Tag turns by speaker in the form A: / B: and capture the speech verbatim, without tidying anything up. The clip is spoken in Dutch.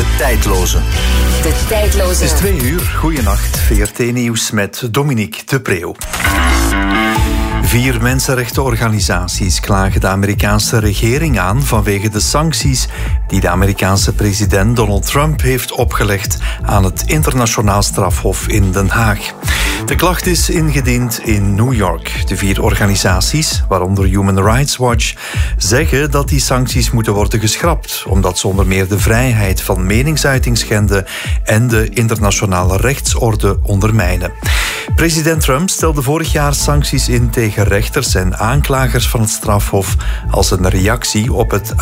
A: De tijdloze.
B: De tijdloze.
C: Het is twee uur. Goeienacht. V R T-nieuws met Dominique de Preeuw. Vier mensenrechtenorganisaties klagen de Amerikaanse regering aan vanwege de sancties die de Amerikaanse president Donald Trump heeft opgelegd aan het internationaal strafhof in Den Haag. De klacht is ingediend in New York. De vier organisaties, waaronder Human Rights Watch, zeggen dat die sancties moeten worden geschrapt, omdat ze onder meer de vrijheid van meningsuiting schenden en de internationale rechtsorde ondermijnen. President Trump stelde vorig jaar sancties in tegen rechters en aanklagers van het strafhof als een reactie op het